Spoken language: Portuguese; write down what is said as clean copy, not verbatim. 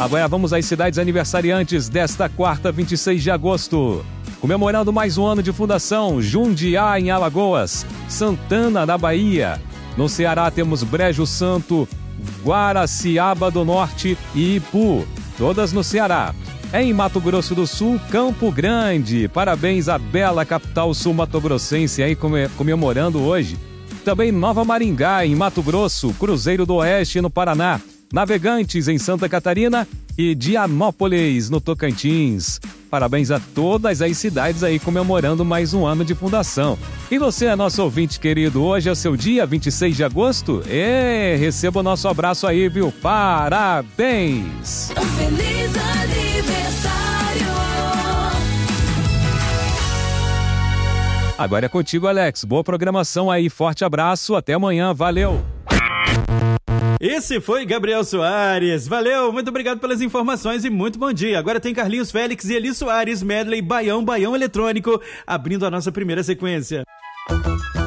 Agora vamos às cidades aniversariantes desta quarta, 26 de agosto. Comemorando mais um ano de fundação, Jundiá, em Alagoas, Santana, na Bahia. No Ceará temos Brejo Santo, Guaraciaba do Norte e Ipu, todas no Ceará. Em Mato Grosso do Sul, Campo Grande. Parabéns à bela capital sul-mato-grossense aí comemorando hoje. Também Nova Maringá, em Mato Grosso, Cruzeiro do Oeste, no Paraná. Navegantes, em Santa Catarina e Dianópolis, no Tocantins. Parabéns a todas as cidades aí comemorando mais um ano de fundação. E você, nosso ouvinte querido, hoje é o seu dia, 26 de agosto? Receba o nosso abraço aí, viu? Parabéns! Um feliz aniversário! Agora é contigo, Alex. Boa programação aí, forte abraço, até amanhã, valeu! Esse foi Gabriel Soares. Valeu, muito obrigado pelas informações e muito bom dia. Agora tem Carlinhos Félix e Eli Soares, medley Baião, Baião Eletrônico, abrindo a nossa primeira sequência.